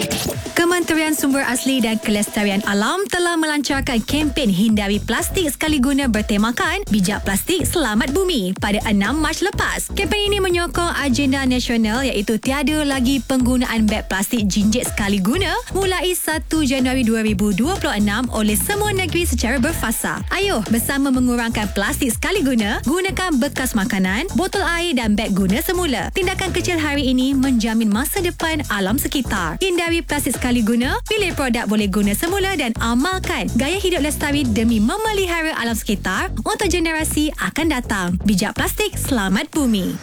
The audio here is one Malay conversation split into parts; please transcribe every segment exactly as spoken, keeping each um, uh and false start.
Kementerian Sumber Asli dan Kelestarian Alam telah melancarkan kempen hindari plastik sekali guna bertemakan Bijak Plastik Selamat Bumi pada enam Mac lepas. Kempen ini menyokong agenda nasional iaitu tiada lagi penggunaan beg plastik jinjit sekali guna mulai satu Januari dua ribu dua puluh enam oleh semua negeri secara berfasa. Ayuh bersama mengurangkan plastik sekali guna, gunakan bekas makanan, botol air dan beg guna semula. Tindakan kecil hari ini menjamin masa depan alam sekitar. Hindari plastik sekali guna, pilih produk boleh guna semula dan amalkan gaya hidup lestari demi memelihara alam sekitar untuk generasi akan datang. Bijak Plastik Selamat Bumi.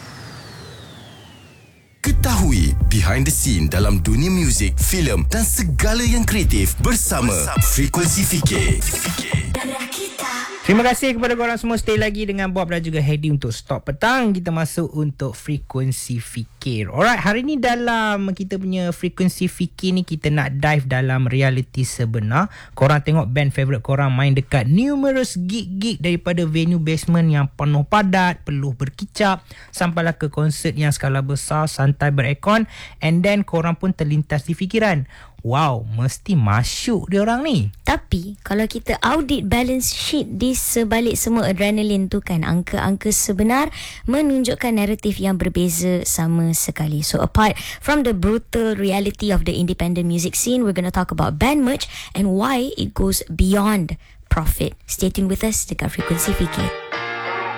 Ketahui behind the scene dalam dunia muzik, filem dan segala yang kreatif bersama, bersama. Frekuensi Fikir. Terima kasih kepada korang semua. Stay lagi dengan Bob dan juga Hedi untuk Stop Petang. Kita masuk untuk Frekuensi Fikir. Alright, hari ni dalam kita punya Frekuensi Fikir ni, kita nak dive dalam realiti sebenar. Korang tengok band favourite korang main dekat numerous gig-gig, daripada venue basement yang penuh padat, peluh berkicap, sampailah ke konsert yang skala besar, santai berekon. And then korang pun terlintas di fikiran, wow, mesti masyuk dia orang ni. Tapi kalau kita audit balance sheet di sebalik semua adrenalin tu kan, angka-angka sebenar menunjukkan naratif yang berbeza sama sekali. So apart from the brutal reality of the independent music scene, we're going to talk about band merch and why it goes beyond profit. Stay tuned with us dekat Frekuensi Fikir.